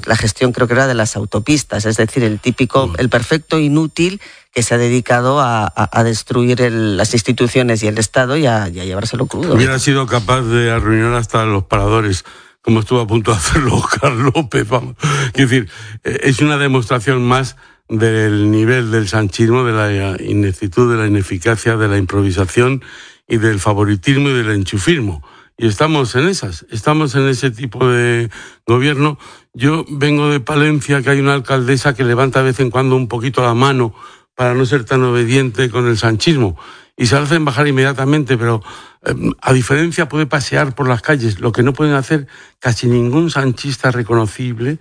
la gestión, creo que era de las autopistas, es decir, el típico, el perfecto inútil que se ha dedicado a destruir las instituciones y el Estado y a llevárselo crudo. Hubiera sido capaz de arruinar hasta los paradores, como estuvo a punto de hacerlo Óscar López, vamos. Es decir, es una demostración más del nivel del sanchismo, de la ineptitud, de la ineficacia, de la improvisación y del favoritismo y del enchufismo. Y estamos en ese tipo de gobierno. Yo vengo de Palencia, que hay una alcaldesa que levanta de vez en cuando un poquito la mano para no ser tan obediente con el sanchismo. Y se hacen bajar inmediatamente, pero a diferencia puede pasear por las calles, lo que no pueden hacer casi ningún sanchista reconocido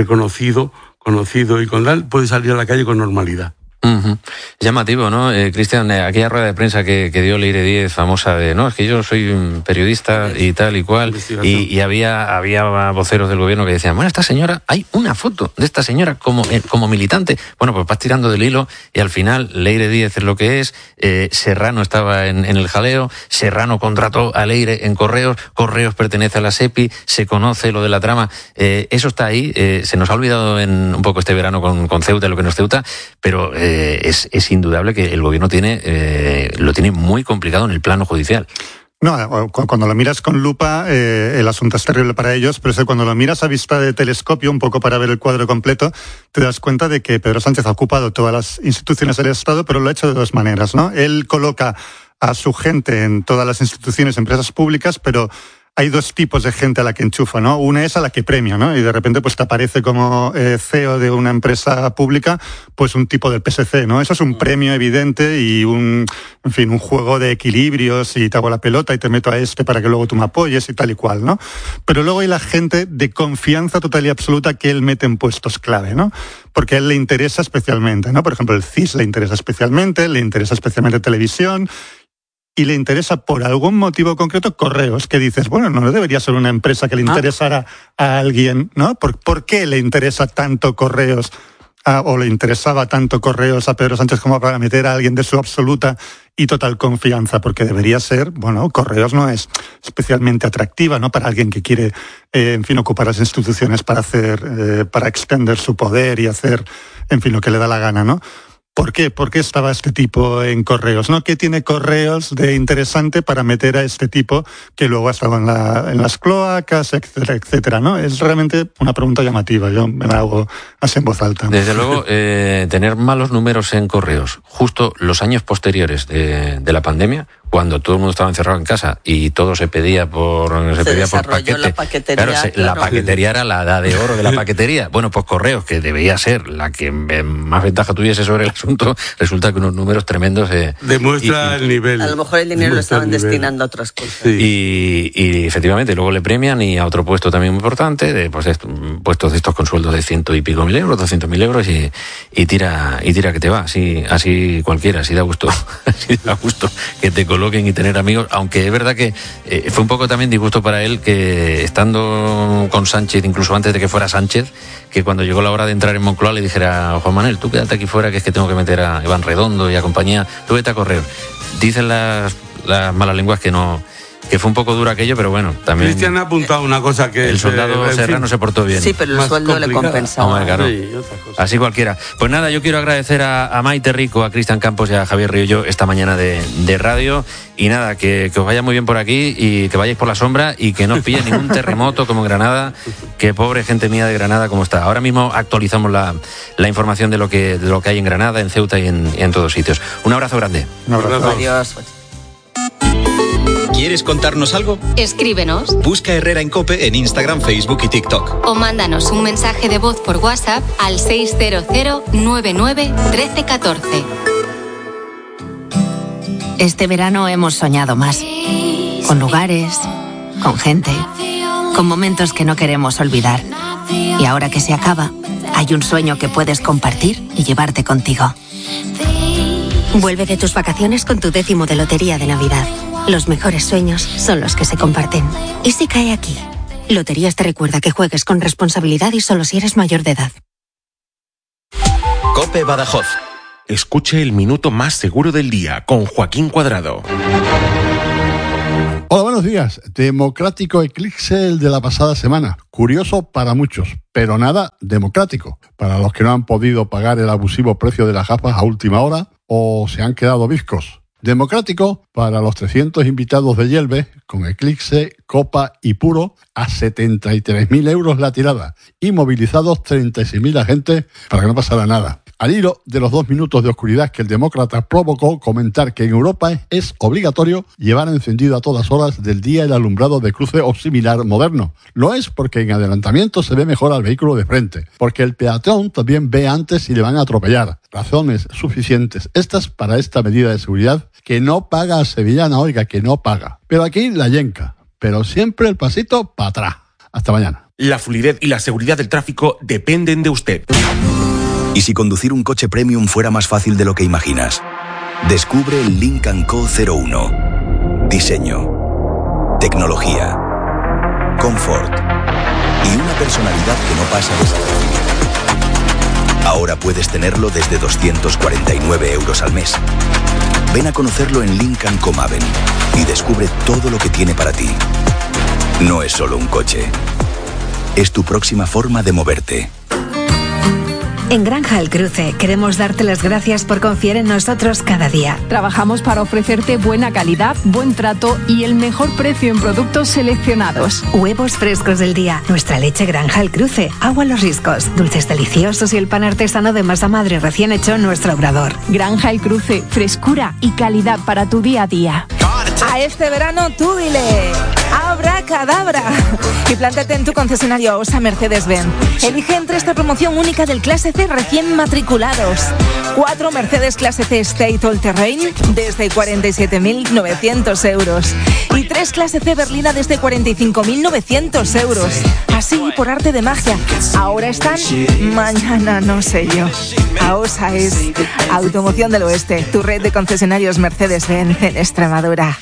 y con tal, puede salir a la calle con normalidad. Uh-huh. Llamativo, ¿no? Cristian, aquella rueda de prensa que dio Leire Díez, famosa de, no, es que yo soy un periodista y tal y cual, y había voceros del gobierno que decían, bueno, esta señora, hay una foto de esta señora como militante. Bueno, pues vas tirando del hilo y al final Leire Díez es lo que es, Serrano estaba en el jaleo, Serrano contrató a Leire en Correos pertenece a la SEPI, se conoce lo de la trama, eso está ahí, se nos ha olvidado un poco este verano con Ceuta, lo que no es Ceuta, pero es indudable que el gobierno lo tiene muy complicado en el plano judicial. No, cuando lo miras con lupa, el asunto es terrible para ellos, pero cuando lo miras a vista de telescopio, un poco para ver el cuadro completo, te das cuenta de que Pedro Sánchez ha ocupado todas las instituciones del Estado, pero lo ha hecho de dos maneras, ¿no? Él coloca a su gente en todas las instituciones, empresas públicas, pero hay dos tipos de gente a la que enchufa, ¿no? Una es a la que premia, ¿no? Y de repente pues te aparece como CEO de una empresa pública, pues un tipo del PSC, ¿no? Eso es un premio evidente y un juego de equilibrios, y te hago la pelota y te meto a para que luego tú me apoyes y tal y cual, ¿no? Pero luego hay la gente de confianza total y absoluta que él mete en puestos clave, ¿no? Porque a él le interesa especialmente, ¿no? Por ejemplo, el CIS le interesa especialmente televisión, y le interesa por algún motivo concreto Correos, que dices, bueno, no debería ser una empresa que le interesara a alguien, ¿no? ¿Por qué le interesa tanto Correos o le interesaba tanto Correos a Pedro Sánchez como para meter a alguien de su absoluta y total confianza? Porque debería ser, bueno, Correos no es especialmente atractiva, ¿no? Para alguien que quiere, ocupar las instituciones para extender su poder y hacer, lo que le da la gana, ¿no? ¿Por qué? ¿Por qué estaba este tipo en Correos, ¿no? ¿Qué tiene Correos de interesante para meter a este tipo que luego ha estado en las cloacas, etcétera, etcétera, ¿no? Es realmente una pregunta llamativa. Yo me la hago así en voz alta. Desde luego, tener malos números en Correos, justo los años posteriores de la pandemia, cuando todo el mundo estaba encerrado en casa y todo se pedía por paquete. La paquetería, claro, la paquetería era la edad de oro de la paquetería. Bueno, pues Correos, que debería ser la que más ventaja tuviese sobre el asunto, resulta que unos números tremendos. Demuestra el nivel. A lo mejor el dinero lo estaban destinando a otras cosas. Sí. Y efectivamente, luego le premian y a otro puesto también muy importante, puestos de estos con sueldos de 100 y pico mil euros, 200.000 euros y tira que te va. Así cualquiera, así da gusto. Así da gusto que te coloquen y tener amigos, aunque es verdad que fue un poco también disgusto para él que estando con Sánchez, incluso antes de que fuera Sánchez, que cuando llegó la hora de entrar en Moncloa le dijera, Juan Manuel, tú quédate aquí fuera, que es que tengo que meter a Iván Redondo y a compañía, tú vete a correr. Dicen las malas lenguas que fue un poco duro aquello, pero bueno, también... Cristian ha apuntado una cosa que... El soldado Serrano se portó bien. Sí, pero el sueldo le compensaba. Claro. Sí, así cualquiera. Pues nada, yo quiero agradecer a Maite Rico, a Cristian Campos y a Javier Riollo esta mañana de radio. Y nada, que os vaya muy bien por aquí y que vayáis por la sombra y que no os pille ningún terremoto como en Granada, que pobre gente mía de Granada como está. Ahora mismo actualizamos la información de lo que hay en Granada, en Ceuta y en todos sitios. Un abrazo grande. Un abrazo. Adiós. ¿Quieres contarnos algo? Escríbenos. Busca Herrera en COPE en Instagram, Facebook y TikTok. O mándanos un mensaje de voz por WhatsApp al 600-99-1314. Este verano hemos soñado más. Con lugares, con gente, con momentos que no queremos olvidar. Y ahora que se acaba, hay un sueño que puedes compartir y llevarte contigo. Vuelve de tus vacaciones con tu 10º de Lotería de Navidad. Los mejores sueños son los que se comparten. ¿Y si cae aquí? Loterías te recuerda que juegues con responsabilidad y solo si eres mayor de edad. COPE Badajoz. Escuche el minuto más seguro del día con Joaquín Cuadrado. Hola, buenos días. Democrático eclipse el de la pasada semana. Curioso para muchos. pero nada democrático. Para los que no han podido pagar el abusivo precio de las gafas a última hora o se han quedado bizcos. Democrático para los 300 invitados de Yelve, con Eclipse, Copa y Puro, a 73.000 euros la tirada, y movilizados 36.000 agentes para que no pasara nada. Al hilo de los 2 minutos de oscuridad que el demócrata provocó, comentar que en Europa es obligatorio llevar encendido a todas horas del día el alumbrado de cruce o similar moderno. Lo es porque en adelantamiento se ve mejor al vehículo de frente, porque el peatón también ve antes si le van a atropellar. Razones suficientes estas para esta medida de seguridad que no paga a Sevillana, oiga, que no paga. Pero aquí la yenca, pero siempre el pasito para atrás. Hasta mañana. La fluidez y la seguridad del tráfico dependen de usted. ¿Y si conducir un coche premium fuera más fácil de lo que imaginas? Descubre el Lynk & Co 01. Diseño, tecnología, confort y una personalidad que no pasa desapercibida. Ahora puedes tenerlo desde 249 euros al mes. Ven a conocerlo en Lynk & Co Maven y descubre todo lo que tiene para ti. No es solo un coche. Es tu próxima forma de moverte. En Granja El Cruce queremos darte las gracias por confiar en nosotros cada día. Trabajamos para ofrecerte buena calidad, buen trato y el mejor precio en productos seleccionados. Huevos frescos del día, nuestra leche Granja El Cruce, agua Los Riscos, dulces deliciosos y el pan artesano de masa madre recién hecho en nuestro obrador. Granja El Cruce, frescura y calidad para tu día a día. A este verano tú dile abracadabra y plántate en tu concesionario AOSA Mercedes-Benz. Elige entre esta promoción única del Clase C recién matriculados. 4 Mercedes Clase C State All Terrain desde 47.900 euros y 3 Clase C Berlina desde 45.900 euros. Así, por arte de magia, ahora están, mañana no sé yo. AOSA es Automoción del Oeste, tu red de concesionarios Mercedes-Benz en Extremadura.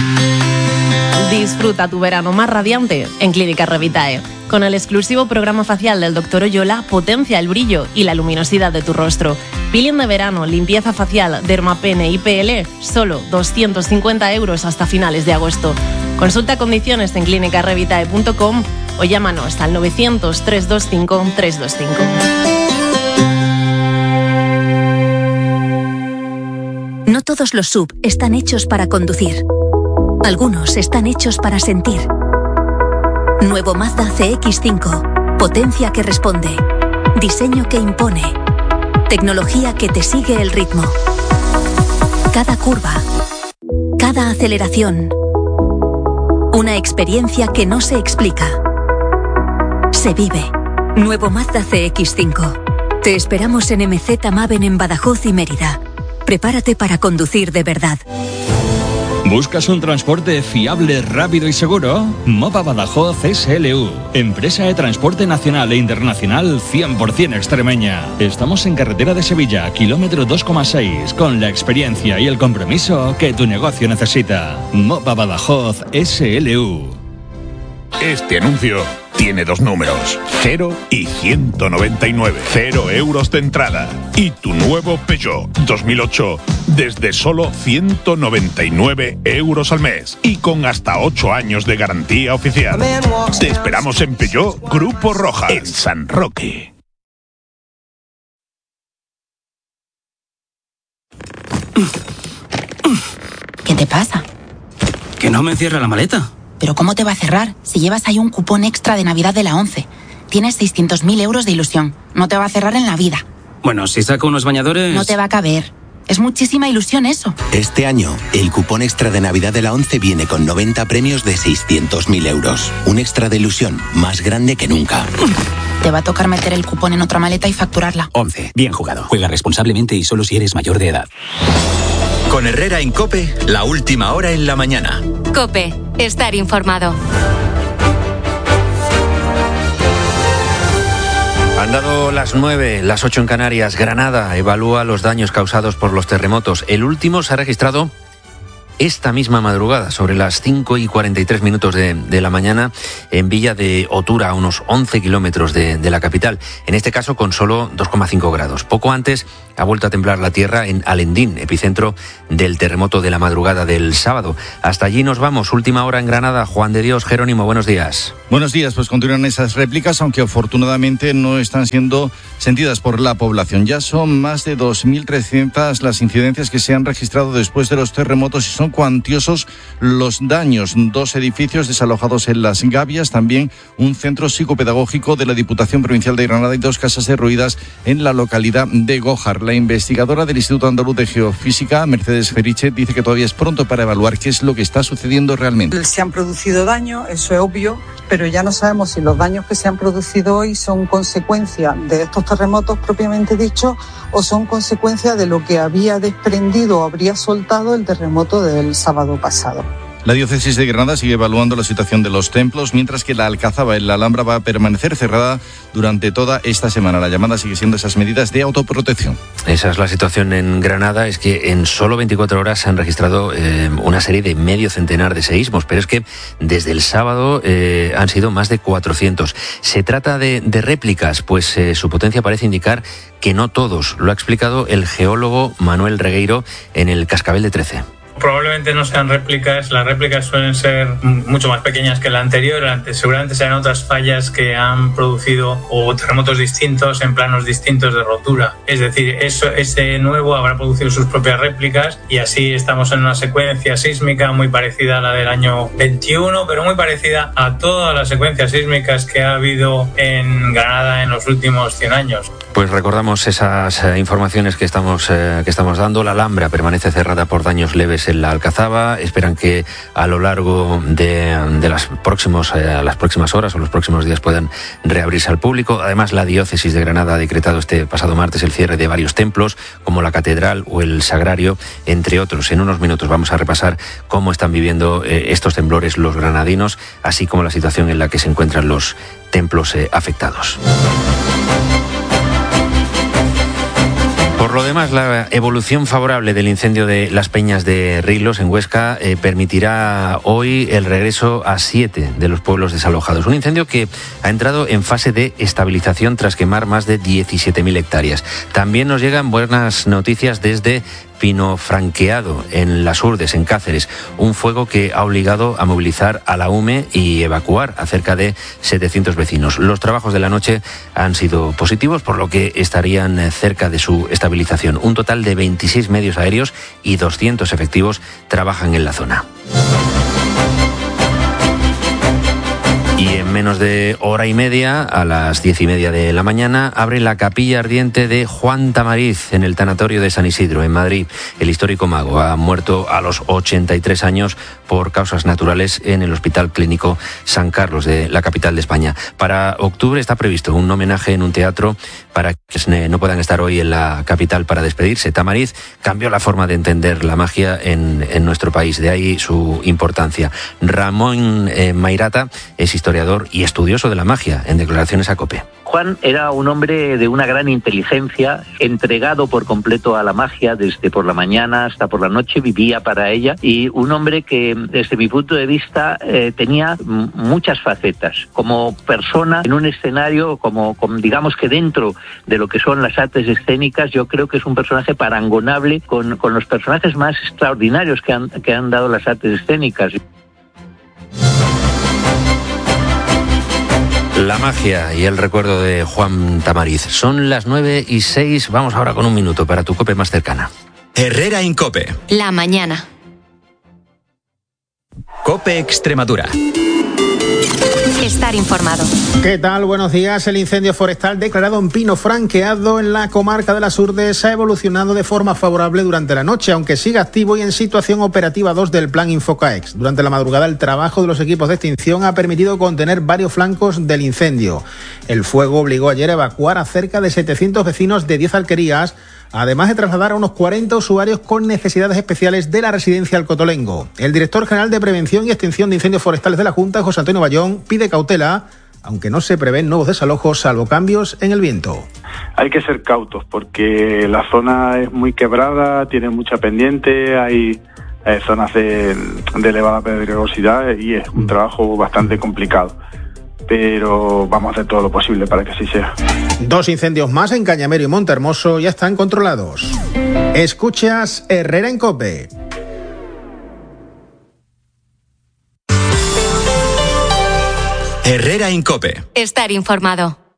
Disfruta tu verano más radiante en Clínica Revitae. Con el exclusivo programa facial del Dr. Oyola, potencia el brillo y la luminosidad de tu rostro. Peeling de verano, limpieza facial, dermapene y PL, solo 250 euros hasta finales de agosto. Consulta condiciones en clinicarevitae.com o llámanos al 900 325 325. No todos los SUV están hechos para conducir. Algunos están hechos para sentir. Nuevo Mazda CX-5. Potencia que responde. Diseño que impone. Tecnología que te sigue el ritmo. Cada curva. Cada aceleración. Una experiencia que no se explica. Se vive. Nuevo Mazda CX-5. Te esperamos en MZ Maven en Badajoz y Mérida. Prepárate para conducir de verdad. ¿Buscas un transporte fiable, rápido y seguro? MOVA Badajoz SLU, empresa de transporte nacional e internacional 100% extremeña. Estamos en carretera de Sevilla, kilómetro 2,6, con la experiencia y el compromiso que tu negocio necesita. MOVA Badajoz SLU. Este anuncio tiene 2 números, 0 y 199. 0 euros de entrada. Y tu nuevo Peugeot 2008 desde solo 199 euros al mes. Y con hasta 8 años de garantía oficial. Te esperamos en Peugeot Grupo Rojas, en San Roque. ¿Qué te pasa? Que no me cierra la maleta. ¿Pero cómo te va a cerrar si llevas ahí un cupón extra de Navidad de la 11? Tienes 600.000 euros de ilusión. No te va a cerrar en la vida. Bueno, si saco unos bañadores... No te va a caber. Es muchísima ilusión eso. Este año, el cupón extra de Navidad de la 11 viene con 90 premios de 600.000 euros. Un extra de ilusión más grande que nunca. Te va a tocar meter el cupón en otra maleta y facturarla. 11. Bien jugado. Juega responsablemente y solo si eres mayor de edad. Con Herrera en COPE, la última hora en la mañana. COPE. Estar informado. Han dado las 9, las 8 en Canarias. Granada evalúa los daños causados por los terremotos. El último se ha registrado esta misma madrugada, sobre las 5:43 de la mañana, en Villa de Otura, a unos 11 kilómetros de la capital. En este caso con solo 2,5 grados. Poco antes ha vuelto a temblar la tierra en Alendín, epicentro del terremoto de la madrugada del sábado. Hasta allí nos vamos. Última hora en Granada. Juan de Dios, Jerónimo, buenos días. Buenos días, pues continúan esas réplicas, aunque afortunadamente no están siendo sentidas por la población. Ya son más de 2.300 las incidencias que se han registrado después de los terremotos y son cuantiosos los daños. 2 edificios desalojados en Las Gavias, también un centro psicopedagógico de la Diputación Provincial de Granada y 2 casas derruidas en la localidad de Gójar. La investigadora del Instituto Andaluz de Geofísica, Mercedes Feriche, dice que todavía es pronto para evaluar qué es lo que está sucediendo realmente. Se han producido daños, eso es obvio, pero ya no sabemos si los daños que se han producido hoy son consecuencia de estos terremotos propiamente dichos o son consecuencia de lo que había desprendido o habría soltado el terremoto del sábado pasado. La diócesis de Granada sigue evaluando la situación de los templos, mientras que la Alcazaba en la Alhambra va a permanecer cerrada durante toda esta semana. La llamada sigue siendo esas medidas de autoprotección. Esa es la situación en Granada. Es que en solo 24 horas se han registrado una serie de medio centenar de seísmos, pero es que desde el sábado han sido más de 400. Se trata de réplicas, pues su potencia parece indicar que no todos. Lo ha explicado el geólogo Manuel Regueiro en el Cascabel de 13. Probablemente no sean réplicas, las réplicas suelen ser mucho más pequeñas que la anterior, seguramente serán otras fallas que han producido o terremotos distintos en planos distintos de rotura. Es decir, ese nuevo habrá producido sus propias réplicas y así estamos en una secuencia sísmica muy parecida a la del año 21, pero muy parecida a todas las secuencias sísmicas que ha habido en Granada en los últimos 100 años. Pues recordamos esas informaciones que estamos dando. La Alhambra permanece cerrada por daños leves en la Alcazaba. Esperan que a lo largo de las próximas horas o los próximos días puedan reabrirse al público. Además, la diócesis de Granada ha decretado este pasado martes el cierre de varios templos, como la Catedral o el Sagrario, entre otros. En unos minutos vamos a repasar cómo están viviendo estos temblores los granadinos, así como la situación en la que se encuentran los templos afectados. Por lo demás, la evolución favorable del incendio de las Peñas de Rilos en Huesca permitirá hoy el regreso a 7 de los pueblos desalojados. Un incendio que ha entrado en fase de estabilización tras quemar más de 17.000 hectáreas. También nos llegan buenas noticias desde Pino Franqueado, en Las Urdes, en Cáceres. Un fuego que ha obligado a movilizar a la UME y evacuar a cerca de 700 vecinos. Los trabajos de la noche han sido positivos, por lo que estarían cerca de su estabilización. Un total de 26 medios aéreos y 200 efectivos trabajan en la zona. Y en menos de hora y media, a las 10:30 de la mañana, abre la capilla ardiente de Juan Tamariz en el tanatorio de San Isidro, en Madrid. El histórico mago ha muerto a los 83 años por causas naturales en el Hospital Clínico San Carlos de la capital de España. Para octubre está previsto un homenaje en un teatro para quienes no puedan estar hoy en la capital para despedirse. Tamariz cambió la forma de entender la magia en nuestro país, de ahí su importancia. Ramón Mairata es historiador y estudioso de la magia, en declaraciones a COPE. Juan era un hombre de una gran inteligencia, entregado por completo a la magia, desde por la mañana hasta por la noche, vivía para ella, y un hombre que, desde mi punto de vista, tenía muchas facetas. Como persona, en un escenario, como digamos que dentro de lo que son las artes escénicas, yo creo que es un personaje parangonable con los personajes más extraordinarios que han dado las artes escénicas. La magia y el recuerdo de Juan Tamariz. Son las 9:06. Vamos ahora con un minuto para tu COPE más cercana. Herrera en COPE. La mañana. COPE Extremadura. Estar informado. ¿Qué tal? Buenos días. El incendio forestal declarado en Pino Franqueado, en la comarca de Las Urdes, ha evolucionado de forma favorable durante la noche, aunque sigue activo y en situación operativa 2 del plan Infocaex. Durante la madrugada, el trabajo de los equipos de extinción ha permitido contener varios flancos del incendio. El fuego obligó ayer a evacuar a cerca de 700 vecinos de 10 alquerías, además de trasladar a unos 40 usuarios con necesidades especiales de la residencia El Cotolengo. El director general de Prevención y Extinción de Incendios Forestales de la Junta, José Antonio Bayón, pide cautela, aunque no se prevén nuevos desalojos, salvo cambios en el viento. Hay que ser cautos porque la zona es muy quebrada, tiene mucha pendiente, hay zonas de elevada peligrosidad y es un trabajo bastante complicado. Pero vamos a hacer todo lo posible para que así sea. 2 incendios más en Cañamero y Montehermoso ya están controlados. Escuchas Herrera en COPE. Herrera en COPE. Estar informado.